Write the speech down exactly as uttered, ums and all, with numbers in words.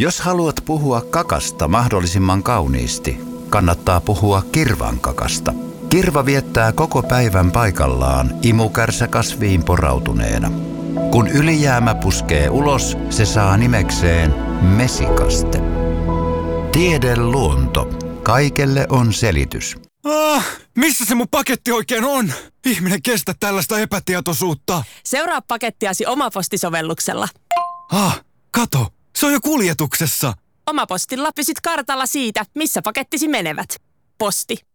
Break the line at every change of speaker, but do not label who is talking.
Jos haluat puhua kakasta mahdollisimman kauniisti, kannattaa puhua kirvan kakasta. Kirva viettää koko päivän paikallaan imukärsä kasviin porautuneena. Kun ylijäämä puskee ulos, se saa nimekseen mesikaste. Tiede luonto. Kaikelle on selitys.
Ah, missä se mun paketti oikein on? Ihminen kestä tällaista epätietoisuutta.
Seuraa pakettiasi Omaposti-sovelluksella.
Ah, kato, se on jo kuljetuksessa.
Omapostilla pysyt kartalla siitä, missä pakettisi menevät. Posti.